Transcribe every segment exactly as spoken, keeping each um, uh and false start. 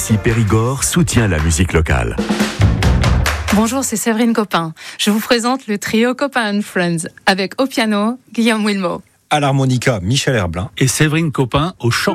ici Périgord soutient la musique locale. Bonjour, c'est Séverine Copin. Je vous présente le trio Copin and Friends avec au piano Guillaume Wilmot, à l'harmonica Michel Herblin et Séverine Copin au chant.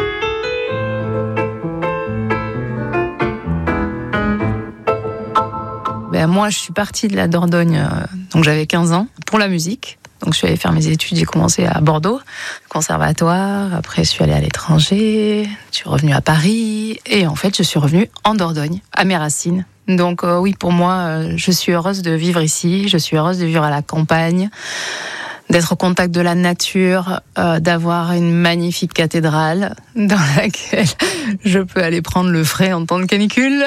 Ben, moi, je suis partie de la Dordogne, euh, donc j'avais quinze ans, pour la musique. Donc je suis allée faire mes études, j'ai commencé à Bordeaux, conservatoire, après je suis allée à l'étranger, je suis revenue à Paris, et en fait je suis revenue en Dordogne, à mes racines. Donc euh, oui, pour moi, euh, je suis heureuse de vivre ici, je suis heureuse de vivre à la campagne, d'être au contact de la nature, euh, d'avoir une magnifique cathédrale dans laquelle je peux aller prendre le frais en temps de canicule.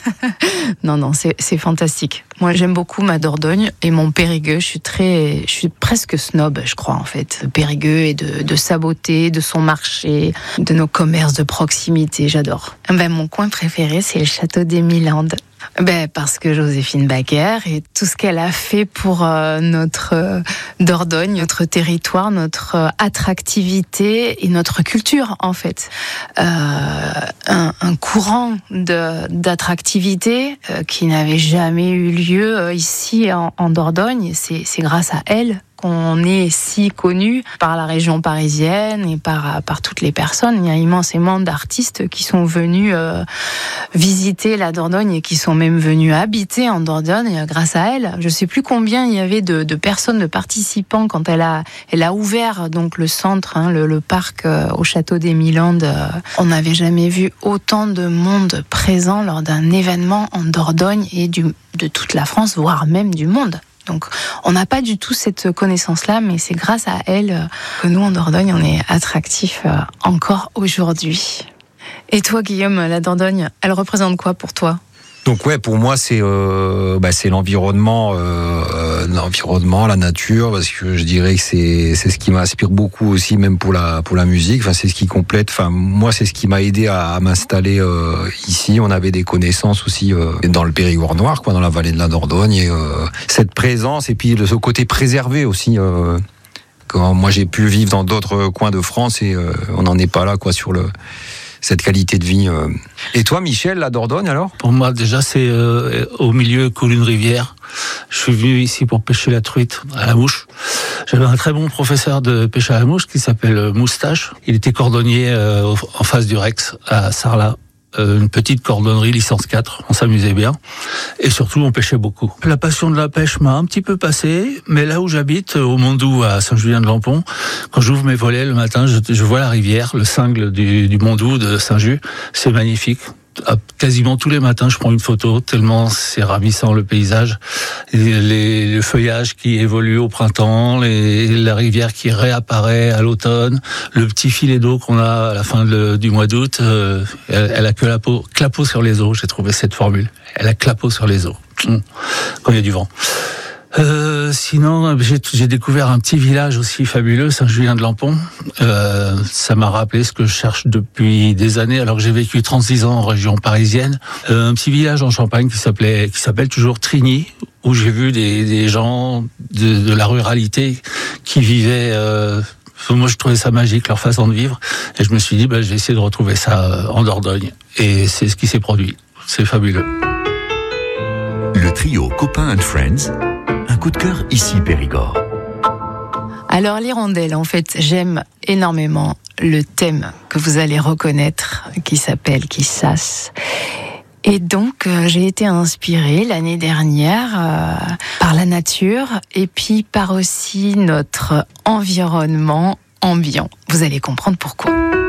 non, non, c'est, c'est fantastique. Moi, j'aime beaucoup ma Dordogne et mon Périgueux. Je suis très, je suis presque snob, je crois, en fait. Périgueux et de, de sa beauté, de son marché, de nos commerces de proximité. J'adore. Ben, mon coin préféré, c'est le château des Milandes. Ben, parce que Joséphine Baker et tout ce qu'elle a fait pour euh, notre euh, Dordogne, notre territoire, notre euh, attractivité et notre culture, en fait. Euh, un, un courant de, d'attractivité euh, qui n'avait jamais eu lieu euh, ici en, en Dordogne. C'est, c'est grâce à elle qu'on est si connu par la région parisienne et par, par toutes les personnes. Il y a immensément d'artistes qui sont venus euh, visiter la Dordogne et qui sont même venus habiter en Dordogne grâce à elle. Je ne sais plus combien il y avait de, de personnes, de participants quand elle a, elle a ouvert donc le centre, hein, le, le parc euh, au château des Milandes. Euh, on n'avait jamais vu autant de monde présent lors d'un événement en Dordogne et du, de toute la France, voire même du monde. Donc, on n'a pas du tout cette connaissance-là, mais c'est grâce à elle que nous, en Dordogne, on est attractifs encore aujourd'hui. Et toi, Guillaume, la Dordogne, elle représente quoi pour toi ? Donc ouais, pour moi c'est euh, bah, c'est l'environnement, euh, l'environnement, la nature, parce que je dirais que c'est c'est ce qui m'inspire beaucoup aussi, même pour la pour la musique. Enfin, c'est ce qui complète. Enfin, moi, c'est ce qui m'a aidé à, à m'installer euh, ici. On avait des connaissances aussi euh, dans le Périgord noir, quoi, dans la vallée de la Dordogne, et euh, cette présence et puis le ce côté préservé aussi. Euh, quand moi j'ai pu vivre dans d'autres coins de France et euh, on n'en est pas là, quoi, sur le cette qualité de vie. Et toi, Michel, la Dordogne, alors ? Pour moi, déjà, c'est euh, au milieu coule une rivière. Je suis venu ici pour pêcher la truite à la mouche. J'avais un très bon professeur de pêche à la mouche qui s'appelle Moustache. Il était cordonnier euh, en face du Rex, à Sarlat. Euh, une petite cordonnerie licence quatre, on s'amusait bien et surtout on pêchait beaucoup. La passion de la pêche m'a un petit peu passé, mais là où j'habite, au Mondou à Saint-Julien-de-Lampon, quand j'ouvre mes volets le matin, je, je vois la rivière, le cingle du, du Mondou de Saint-Just, c'est magnifique. Quasiment tous les matins, je prends une photo, tellement c'est ravissant le paysage. Les, les, le feuillage qui évolue au printemps, les, la rivière qui réapparaît à l'automne, le petit filet d'eau qu'on a à la fin de, du mois d'août, euh, elle, elle a que la peau, clapot sur les eaux, j'ai trouvé cette formule. Elle a clapot sur les eaux, quand il y a du vent. Euh, sinon, j'ai, j'ai découvert un petit village aussi fabuleux, Saint-Julien-de-Lampon. Euh, ça m'a rappelé ce que je cherche depuis des années, alors que j'ai vécu trente-six ans en région parisienne. Euh, un petit village en Champagne qui s'appelait, qui s'appelle toujours Trigny, où j'ai vu des, des gens de, de la ruralité qui vivaient. Euh, moi, je trouvais ça magique leur façon de vivre, et je me suis dit, bah, je vais essayer de retrouver ça en Dordogne. Et c'est ce qui s'est produit. C'est fabuleux. Le trio Copin and Friends. Un coup de cœur ici Périgord. Alors l'hirondelle, en fait, j'aime énormément le thème que vous allez reconnaître, qui s'appelle Qui sasse. Et donc euh, j'ai été inspirée l'année dernière euh, par la nature et puis par aussi notre environnement ambiant. Vous allez comprendre pourquoi.